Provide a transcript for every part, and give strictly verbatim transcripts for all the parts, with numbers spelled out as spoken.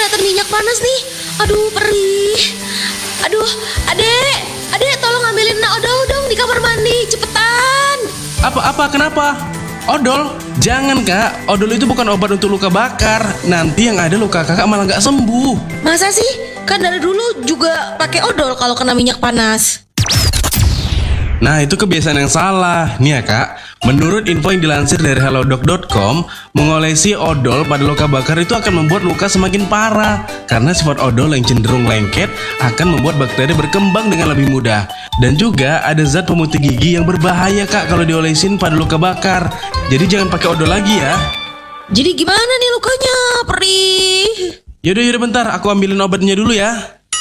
kelihatan minyak panas nih. Aduh, perih. Aduh, adek, adek tolong ambilin nak odol dong di kamar mandi, cepetan. Apa-apa, kenapa? Odol? Jangan kak, odol itu bukan obat untuk luka bakar. Nanti yang ada luka kakak malah gak sembuh. Masa sih? Kan dari dulu juga pakai odol kalau kena minyak panas. Nah itu kebiasaan yang salah. Nih ya kak, menurut info yang dilansir dari halodoc dot com, mengolesi odol pada luka bakar itu akan membuat luka semakin parah. Karena sifat odol yang cenderung lengket akan membuat bakteri berkembang dengan lebih mudah. Dan juga ada zat pemutih gigi yang berbahaya kak kalau diolesin pada luka bakar. Jadi jangan pakai odol lagi ya. Jadi gimana nih lukanya? Perih. Yaudah yaudah bentar, aku ambilin obatnya dulu ya.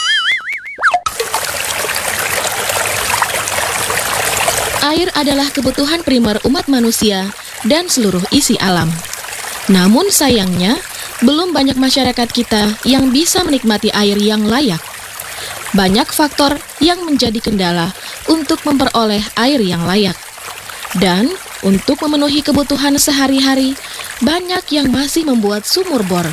Air adalah kebutuhan primer umat manusia dan seluruh isi alam. Namun sayangnya, belum banyak masyarakat kita yang bisa menikmati air yang layak. Banyak faktor yang menjadi kendala untuk memperoleh air yang layak. Dan untuk memenuhi kebutuhan sehari-hari, banyak yang masih membuat sumur bor.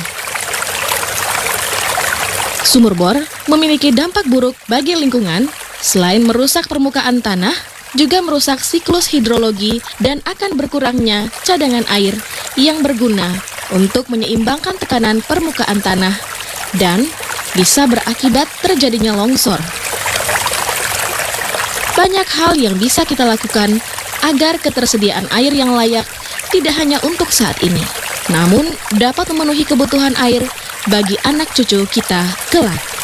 Sumur bor memiliki dampak buruk bagi lingkungan, selain merusak permukaan tanah, juga merusak siklus hidrologi dan akan berkurangnya cadangan air yang berguna untuk menyeimbangkan tekanan permukaan tanah dan bisa berakibat terjadinya longsor. Banyak hal yang bisa kita lakukan agar ketersediaan air yang layak tidak hanya untuk saat ini, namun dapat memenuhi kebutuhan air bagi anak cucu kita kelak.